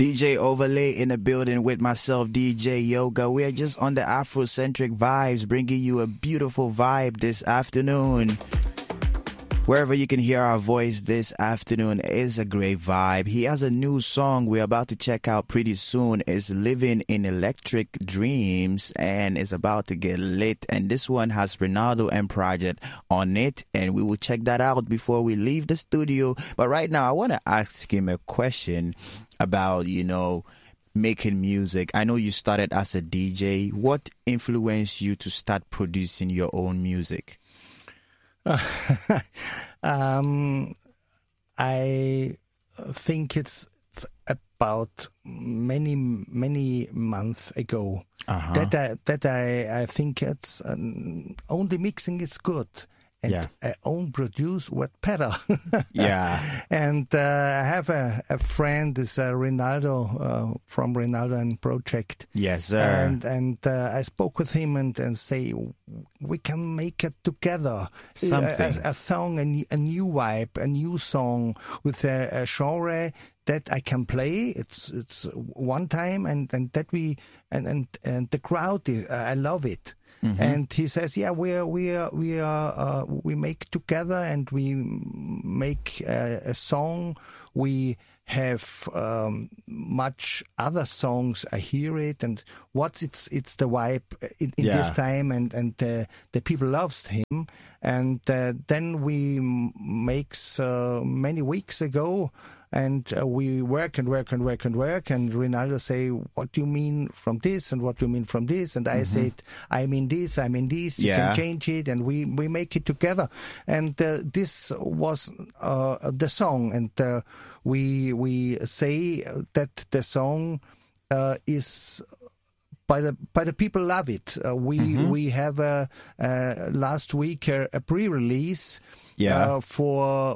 DJ Overlay in the building with myself, DJ Yoga. We are just on the Afrocentric vibes, bringing you a beautiful vibe this afternoon. Wherever you can hear our voice this afternoon is a great vibe. He has a new song we're about to check out pretty soon. It's Living in Electric Dreams and it's about to get lit. And this one has Ronaldo M Project on it. And we will check that out before we leave the studio. But right now, I want to ask him a question about, making music. I know you started as a DJ. What influenced you to start producing your own music? I think it's about many months ago that I think it's only mixing is good. And own produce what better. And I have a friend, is Ronaldo from Ronaldo and Project. Yes, sir. And I spoke with him and say we can make it together. Something. A song, a new vibe, a new song with a genre that I can play. It's one time and that we and the crowd is I love it. Mm-hmm. And he says, we make together and we make a song. We have much other songs. I hear it, and it's the vibe in this time, and the people loves him. And then we makes many weeks ago. And we work, and Ronaldo say, what do you mean from this, and what do you mean from this? And I said, I mean this, you can change it, and we make it together. And this was the song, and we say that the song is... By the people love it. We have last week a pre-release for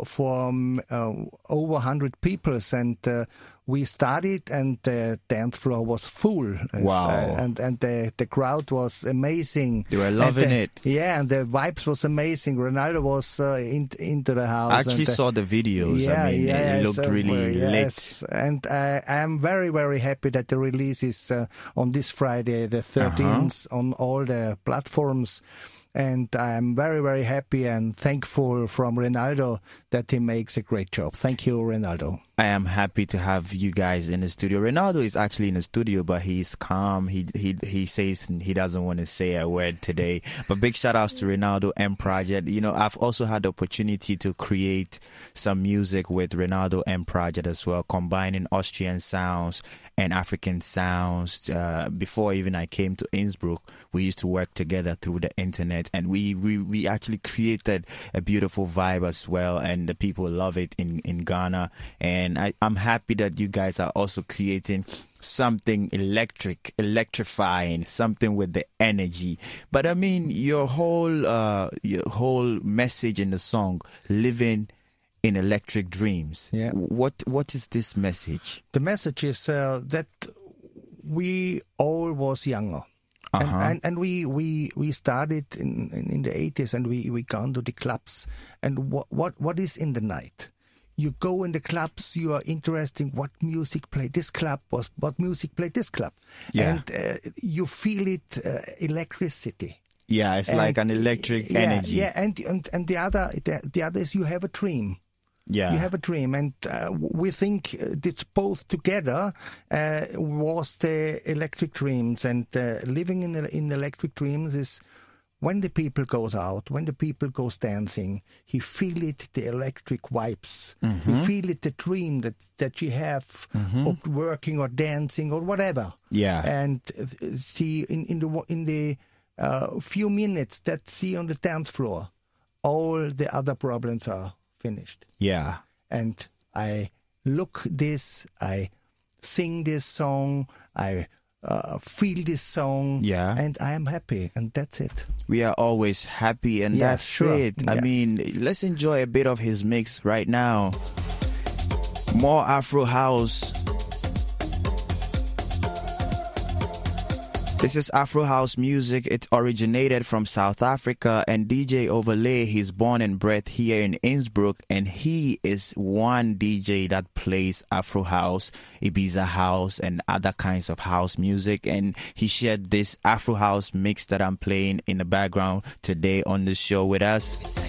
over 100 people, and we started, and the dance floor was full. Wow! And the crowd was amazing. They were loving it. Yeah, and the vibes was amazing. Ronaldo was into the house. I actually saw the videos. It looked really lit. And I am very, very happy that the release is on this Friday, the 13th, on all the platforms. And I'm very, very happy and thankful from Ronaldo that he makes a great job. Thank you, Ronaldo. I am happy to have you guys in the studio. Ronaldo is actually in the studio, but he's calm. He says he doesn't want to say a word today. But big shout outs to Ronaldo M Project. I've also had the opportunity to create some music with Ronaldo M Project as well, combining Austrian sounds and African sounds. Before even I came to Innsbruck, we used to work together through the internet, and we actually created a beautiful vibe as well, and the people love it in Ghana. And I'm happy that you guys are also creating something electrifying, something with the energy. But I mean, your whole message in the song, Living in Electric Dreams. Yeah. What is this message? The message is that we all was younger. And we started in the 80s, and we gone to the clubs. And what is in the night? You go in the clubs, you are interested in what music play this club, what music play this club. Yeah. And you feel it, electricity. Yeah, it's like an electric energy. Yeah, and the other is you have a dream. Yeah. You have a dream, and we think it's both together was the electric dreams, and living in electric dreams is when the people goes out, when the people goes dancing, he feel it, the electric vibes. He feel it, the dream that you have of working or dancing or whatever. Yeah. And see in the few minutes that see on the dance floor, all the other problems are finished. Yeah. And I look this, I sing this song, I feel this song, and I am happy, and that's it. We are always happy, and that's it. Yeah. I mean, let's enjoy a bit of his mix right now. More Afro House. This is Afro House music. It originated from South Africa, and DJ Overlay, he's born and bred here in Innsbruck, and he is one DJ that plays Afro House, Ibiza House, and other kinds of house music. And he shared this Afro House mix that I'm playing in the background today on the show with us.